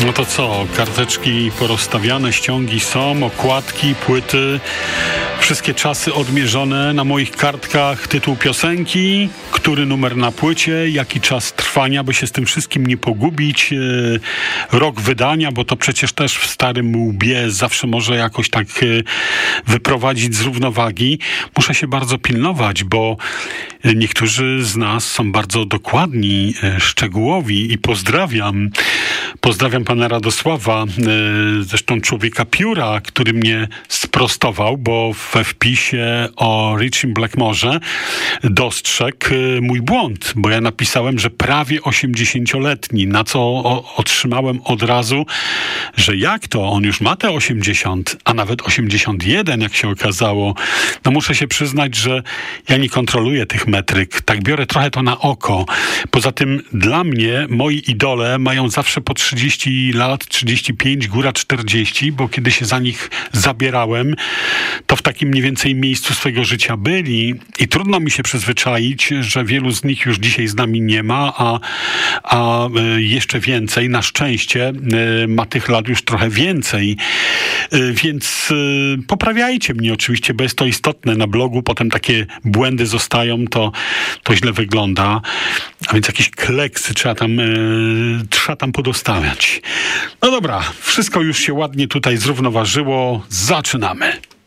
No to co? Karteczki porozstawiane, ściągi są, okładki, płyty, wszystkie czasy odmierzone na moich kartkach, tytuł piosenki, który numer na płycie, jaki czas trwania, by się z tym wszystkim nie pogubić, rok wydania, bo to przecież też w starym łbie zawsze może jakoś tak wyprowadzić z równowagi. Muszę się bardzo pilnować, bo niektórzy z nas są bardzo dokładni, szczegółowi i Pozdrawiam pana Radosława, zresztą człowieka pióra, który mnie sprostował, bo we wpisie o Richie Blackmorze dostrzegł mój błąd, bo ja napisałem, że prawie 80-letni, na co otrzymałem od razu, że jak to? On już ma te 80, a nawet 81, jak się okazało. No muszę się przyznać, że ja nie kontroluję tych metryk. Tak biorę trochę to na oko. Poza tym dla mnie moi idole mają zawsze po 30 lat, 35, góra 40, bo kiedy się za nich zabierałem, to w takim mniej więcej miejscu swego życia byli i trudno mi się przyzwyczaić, że wielu z nich już dzisiaj z nami nie ma, a jeszcze więcej, na szczęście, ma tych lat już trochę więcej. Więc poprawiajcie mnie oczywiście, bo jest to istotne. Na blogu potem takie błędy zostają, to źle wygląda. A więc jakieś kleksy trzeba tam podostawiać. No dobra, wszystko już się ładnie tutaj zrównoważyło. Zaczynamy.